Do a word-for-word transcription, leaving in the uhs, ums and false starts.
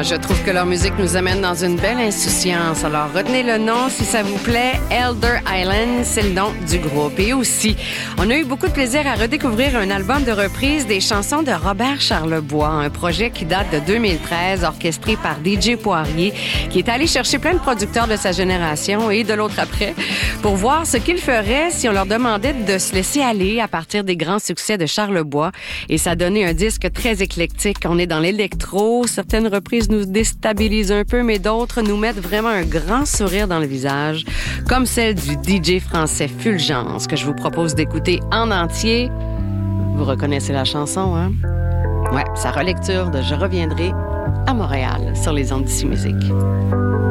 Moi, je trouve que leur musique nous amène dans une belle insouciance. Alors, retenez le nom si ça vous plaît. Elder Island, c'est le nom du groupe. Et aussi, on a eu beaucoup de plaisir à redécouvrir un album de reprise des chansons de Robert Charlebois, un projet qui date de deux mille treize, orchestré par D J Poirier, qui est allé chercher plein de producteurs de sa génération et de l'autre après, pour voir ce qu'ils feraient si on leur demandait de se laisser aller à partir des grands succès de Charlebois. Et ça a donné un disque très éclectique. On est dans l'électro. Certaines reprises nous déstabilisent un peu, mais d'autres nous mettent vraiment un grand sourire dans le visage, comme celle du D J français Fulgence, que je vous propose d'écouter en entier. Vous reconnaissez la chanson, hein? Ouais, sa relecture de « Je reviendrai » à Montréal, sur les ondes d'Ici Musique.